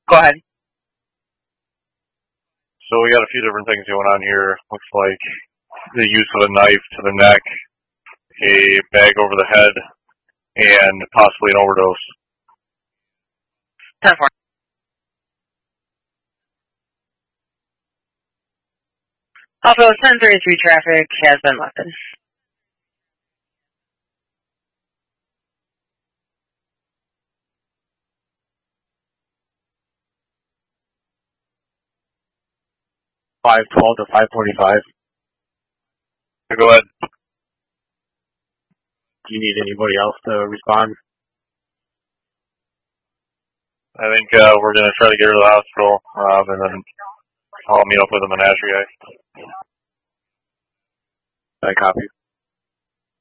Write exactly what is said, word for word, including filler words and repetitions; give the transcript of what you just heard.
Go ahead. So we got a few different things going on here. Looks like the use of a knife to the neck, a bag over the head, and possibly an overdose. ten four. Alpha ten thirty-three traffic has been lifted. five twelve to five forty-five. Go ahead. Do you need anybody else to respond? I think uh, we're going to try to get her to the hospital, um, and then I'll meet up with the menagerie. I copy.